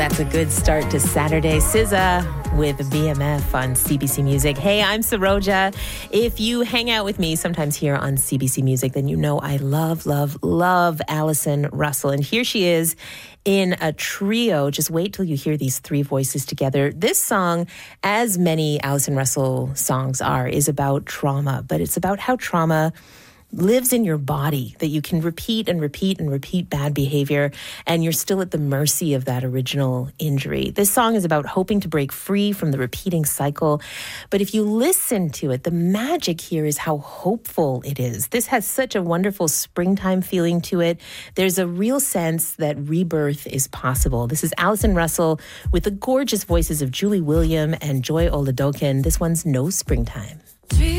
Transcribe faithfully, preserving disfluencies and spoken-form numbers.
That's a good start to Saturday. S Z A with B M F on C B C Music. Hey, I'm Saroja. If you hang out with me sometimes here on C B C Music, then you know I love, love, love Allison Russell. And here she is in a trio. Just wait till you hear these three voices together. This song, as many Allison Russell songs are, is about trauma, but it's about how trauma lives in your body, that you can repeat and repeat and repeat bad behavior, and you're still at the mercy of that original injury. This song is about hoping to break free from the repeating cycle. But if you listen to it, the magic here is how hopeful it is. This has such a wonderful springtime feeling to it. There's a real sense that rebirth is possible. This is Allison Russell with the gorgeous voices of Julie William and Joy Oladokin. This one's No Springtime.